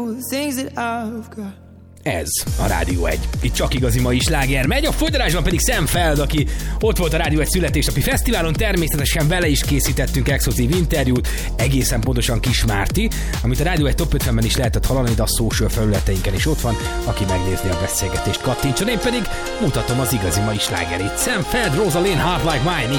Ez a Rádió 1. Itt csak igazi mai sláger megy, a fodrásban pedig Sam Feld, aki ott volt a Rádió 1 születésnapi fesztiválon, természetesen vele is készítettünk exkluzív interjút, egészen pontosan Kis Márti, amit a Rádió 1 Top 50-ben is lehetett hallani, de a social felületeinken is ott van, aki megnézni a beszélgetést, kattintson, én pedig mutatom az igazi mai slágerét. Sam Feld, Rosaline, Heart Like Mine,